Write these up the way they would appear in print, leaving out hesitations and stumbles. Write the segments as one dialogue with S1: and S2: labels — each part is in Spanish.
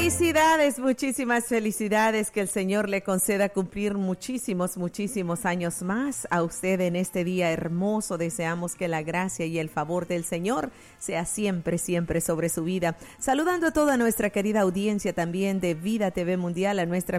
S1: Felicidades, muchísimas felicidades, que el Señor le conceda cumplir muchísimos años más a usted en este día hermoso. Deseamos que la gracia y el favor del Señor sea siempre sobre su vida. Saludando a toda nuestra querida audiencia también de Vida TV Mundial, a nuestra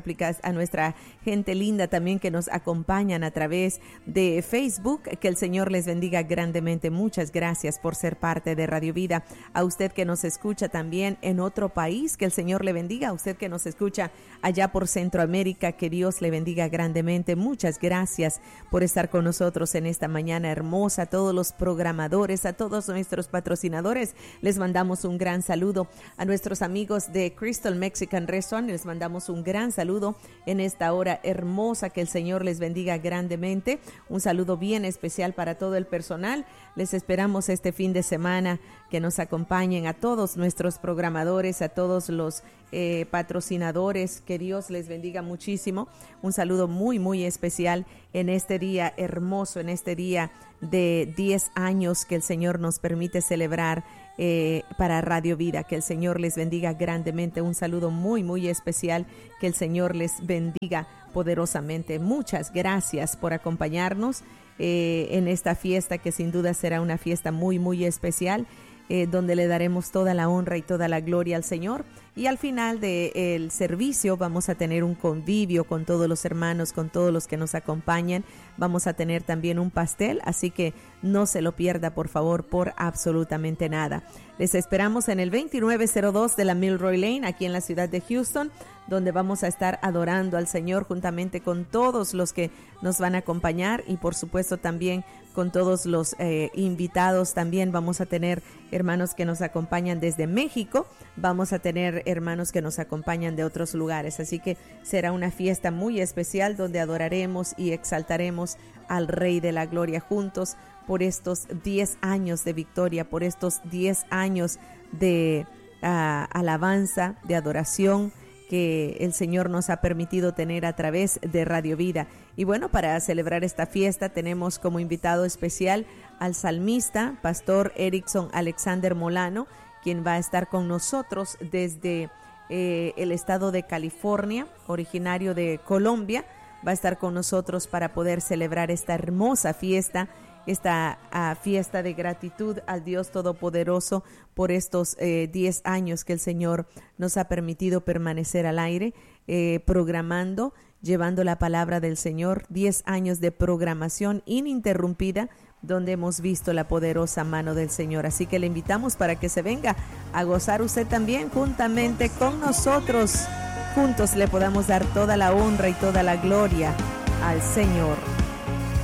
S1: gente linda también que nos acompañan a través de Facebook. Que el Señor les bendiga grandemente. Muchas gracias por ser parte de Radio Vida. A usted que nos escucha también en otro país, que el Señor le bendiga. A usted que nos escucha allá por Centroamérica, que Dios le bendiga grandemente. Muchas gracias por estar con nosotros en esta mañana hermosa. A todos los programadores, a todos nuestros patrocinadores, les mandamos un gran saludo. A nuestros amigos de Crystal Mexican Restaurant, les mandamos un gran saludo en esta hora hermosa. Que el Señor les bendiga grandemente. Un saludo bien especial para todo el personal. Les esperamos este fin de semana, que nos acompañen a todos nuestros programadores, a todos los patrocinadores. Que Dios les bendiga muchísimo. Un saludo muy especial en este día hermoso, en este día de 10 años que el Señor nos permite celebrar para Radio Vida. Que el Señor les bendiga grandemente. Un saludo muy especial. Que el Señor les bendiga poderosamente. Muchas gracias por acompañarnos en esta fiesta, que sin duda será una fiesta muy especial, donde le daremos toda la honra y toda la gloria al Señor. Y al final del servicio vamos a tener un convivio con todos los hermanos, con todos los que nos acompañan. Vamos a tener también un pastel, así que no se lo pierda, por favor, por absolutamente nada. Les esperamos en el 2902 de la Milroy Lane, aquí en la ciudad de Houston, donde vamos a estar adorando al Señor juntamente con todos los que nos van a acompañar, y por supuesto también con todos los invitados. También vamos a tener hermanos que nos acompañan desde México, vamos a tener hermanos que nos acompañan de otros lugares, así que será una fiesta muy especial donde adoraremos y exaltaremos al Rey de la Gloria juntos por estos 10 años de victoria, por estos 10 años de alabanza, de adoración que el Señor nos ha permitido tener a través de Radio Vida. Y bueno, para celebrar esta fiesta tenemos como invitado especial al salmista, Pastor Erickson Alexander Molano, quien va a estar con nosotros desde el estado de California, originario de Colombia. Va a estar con nosotros para poder celebrar esta hermosa fiesta, esta fiesta de gratitud al Dios Todopoderoso por estos 10 años que el Señor nos ha permitido permanecer al aire, programando, llevando la palabra del Señor. 10 años de programación ininterrumpida, donde hemos visto la poderosa mano del Señor. Así que le invitamos para que se venga a gozar usted también juntamente con nosotros. Juntos le podamos dar toda la honra y toda la gloria al Señor.